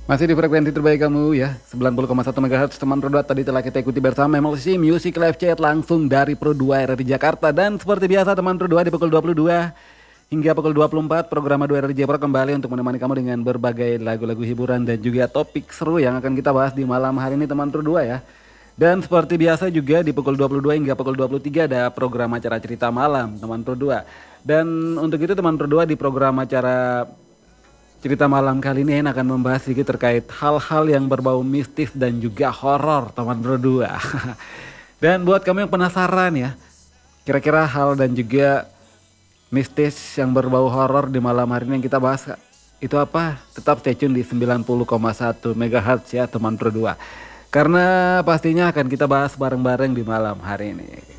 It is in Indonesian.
Masih di frekuensi terbaik kamu ya, 90,1 MHz teman Pro 2 tadi telah kita ikuti bersama MLC Music Live Chat langsung dari Pro 2 RRI Jakarta. Dan seperti biasa teman Pro 2 di pukul 22 hingga pukul 24 program 2 RRI Pro kembali untuk menemani kamu dengan berbagai lagu-lagu hiburan dan juga topik seru yang akan kita bahas di malam hari ini teman Pro 2 ya. Dan seperti biasa juga di pukul 22 hingga pukul 23 ada program acara cerita malam teman Pro 2. Dan untuk itu teman Pro 2 di program acara cerita malam kali ini akan membahas sedikit terkait hal-hal yang berbau mistis dan juga horor teman berdua. Dan buat kamu yang penasaran ya, kira-kira hal dan juga mistis yang berbau horor di malam hari ini yang kita bahas itu apa? Tetap stay tune di 90,1 MHz ya teman berdua. Karena pastinya akan kita bahas bareng-bareng di malam hari ini.